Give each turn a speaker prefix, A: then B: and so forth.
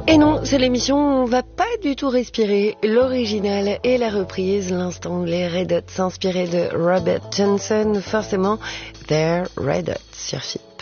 A: Et non, c'est l'émission où on va pas du tout respirer. L'original et la reprise, l'instant où les Red Hot s'inspiraient de Robert Johnson, forcément, They're Red Hot sur Chic.